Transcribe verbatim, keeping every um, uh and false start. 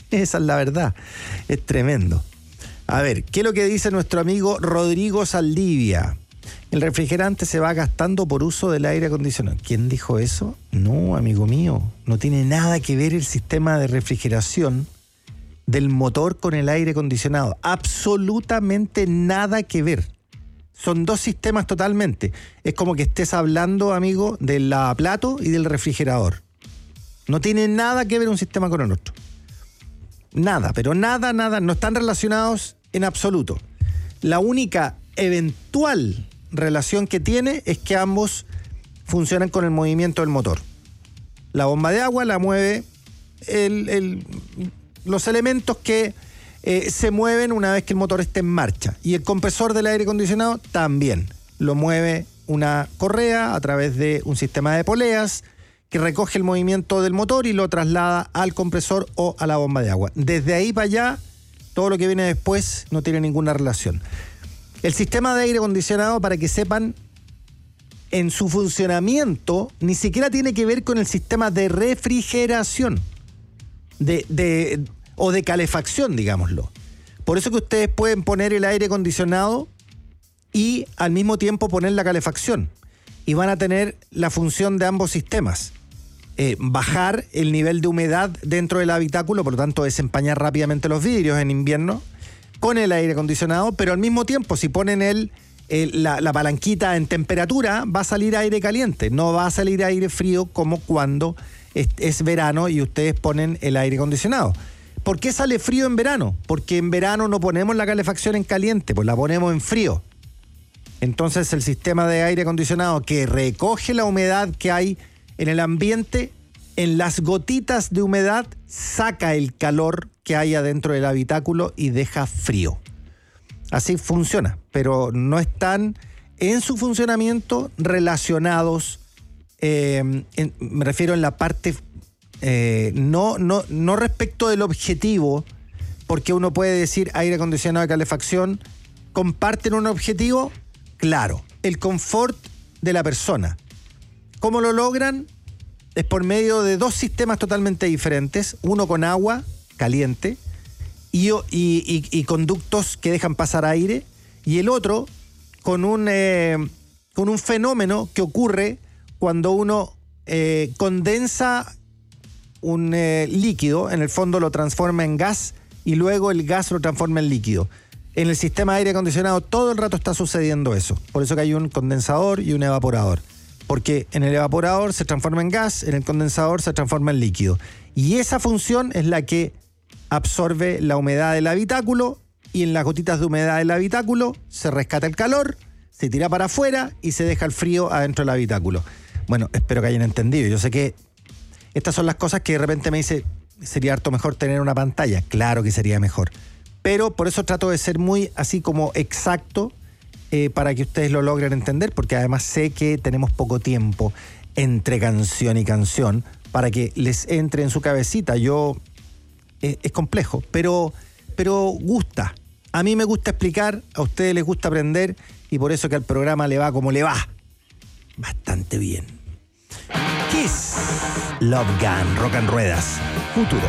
Esa es la verdad. Es tremendo. A ver, ¿qué es lo que dice nuestro amigo Rodrigo Saldivia? El refrigerante se va gastando por uso del aire acondicionado. ¿Quién dijo eso? No, amigo mío. No tiene nada que ver el sistema de refrigeración del motor con el aire acondicionado. Absolutamente nada que ver. Son dos sistemas totalmente. Es como que estés hablando, amigo, del lavaplato y del refrigerador. No tiene nada que ver un sistema con el otro. Nada, pero nada, nada. No están relacionados en absoluto. La única eventual relación que tiene es que ambos funcionan con el movimiento del motor. La bomba de agua la mueve el, el, los elementos que eh, se mueven una vez que el motor esté en marcha. Y el compresor del aire acondicionado también lo mueve una correa a través de un sistema de poleas que recoge el movimiento del motor y lo traslada al compresor o a la bomba de agua. Desde ahí para allá, todo lo que viene después no tiene ninguna relación. El sistema de aire acondicionado, para que sepan, en su funcionamiento ni siquiera tiene que ver con el sistema de refrigeración de, de, o de calefacción, digámoslo. Por eso que ustedes pueden poner el aire acondicionado y al mismo tiempo poner la calefacción y van a tener la función de ambos sistemas. Eh, bajar el nivel de humedad dentro del habitáculo, por lo tanto desempañar rápidamente los vidrios en invierno con el aire acondicionado, pero al mismo tiempo si ponen el, el, la, la palanquita en temperatura va a salir aire caliente, no va a salir aire frío como cuando es, es verano y ustedes ponen el aire acondicionado. ¿Por qué sale frío en verano? Porque en verano no ponemos la calefacción en caliente, pues la ponemos en frío. Entonces el sistema de aire acondicionado que recoge la humedad que hay en el ambiente, en las gotitas de humedad saca el calor que hay adentro del habitáculo y deja frío. Así funciona, pero no están en su funcionamiento relacionados, eh, en, me refiero en la parte, eh, no, no, no respecto del objetivo, porque uno puede decir aire acondicionado y calefacción, ¿comparten un objetivo? Claro, el confort de la persona. ¿Cómo lo logran? Es por medio de dos sistemas totalmente diferentes, uno con agua caliente y, y, y, y conductos que dejan pasar aire, y el otro con un, eh, con un fenómeno que ocurre cuando uno eh, condensa un eh, líquido, en el fondo lo transforma en gas y luego el gas lo transforma en líquido. En el sistema de aire acondicionado todo el rato está sucediendo eso, por eso que hay un condensador y un evaporador. Porque en el evaporador se transforma en gas, en el condensador se transforma en líquido. Y esa función es la que absorbe la humedad del habitáculo y en las gotitas de humedad del habitáculo se rescata el calor, se tira para afuera y se deja el frío adentro del habitáculo. Bueno, espero que hayan entendido. Yo sé que estas son las cosas que de repente me dice, sería harto mejor tener una pantalla. Claro que sería mejor. Pero por eso trato de ser muy así como exacto, Eh, para que ustedes lo logren entender, porque además sé que tenemos poco tiempo entre canción y canción para que les entre en su cabecita. Yo, eh, es complejo, pero, pero gusta. A mí me gusta explicar, a ustedes les gusta aprender y por eso que al programa le va como le va. Bastante bien. Kiss, Love Gun, Rock and Ruedas, futuro.